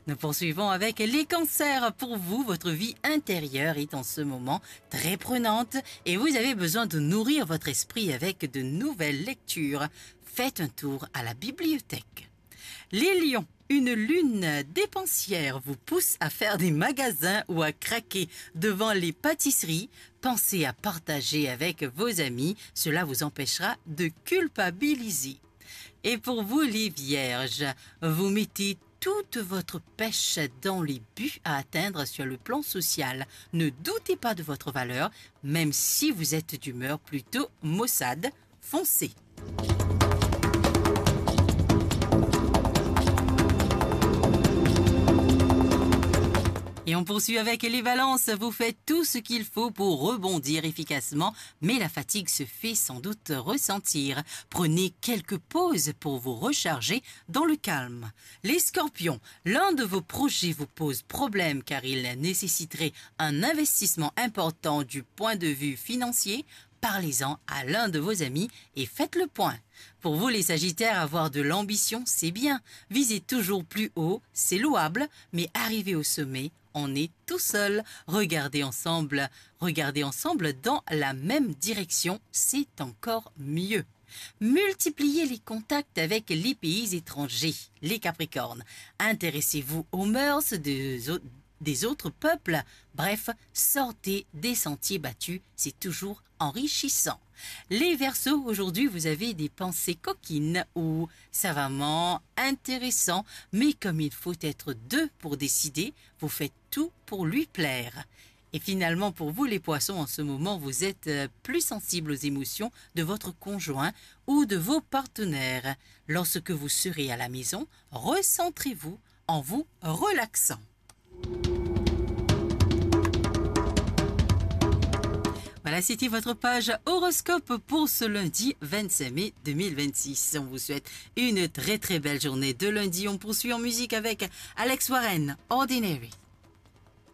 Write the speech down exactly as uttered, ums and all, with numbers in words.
Nous poursuivons avec les cancers. Pour vous, votre vie intérieure est en ce moment très prenante et vous avez besoin de nourrir votre esprit avec de nouvelles lectures. Faites un tour à la bibliothèque. Les lions, une lune dépensière vous pousse à faire des magasins ou à craquer devant les pâtisseries. Pensez à partager avec vos amis, cela vous empêchera de culpabiliser. Et pour vous les vierges, vous mettez toute votre pêche dans les buts à atteindre sur le plan social. Ne doutez pas de votre valeur, même si vous êtes d'humeur plutôt maussade, foncez. Et on poursuit avec les balances. Vous faites tout ce qu'il faut pour rebondir efficacement, mais la fatigue se fait sans doute ressentir. Prenez quelques pauses pour vous recharger dans le calme. Les scorpions, l'un de vos projets vous pose problème car il nécessiterait un investissement important du point de vue financier. Parlez-en à l'un de vos amis et faites le point. Pour vous les sagittaires, avoir de l'ambition, c'est bien. Visez toujours plus haut, c'est louable, mais arriver au sommet, on est tout seul. Regardez ensemble, regardez ensemble dans la même direction, c'est encore mieux. Multipliez les contacts avec les pays étrangers, les capricornes. Intéressez-vous aux mœurs des autres des autres peuples. Bref, sortez des sentiers battus, c'est toujours enrichissant. Les Verseaux, aujourd'hui vous avez des pensées coquines ou savamment intéressants, mais comme il faut être deux pour décider, vous faites tout pour lui plaire. Et finalement, pour vous les poissons, en ce moment, vous êtes plus sensibles aux émotions de votre conjoint ou de vos partenaires. Lorsque vous serez à la maison, recentrez-vous en vous relaxant. Voilà, c'était votre page horoscope pour ce lundi vingt-cinq mai deux mille vingt-six. On vous souhaite une très très belle journée de lundi. On poursuit en musique avec Alex Warren, Ordinary.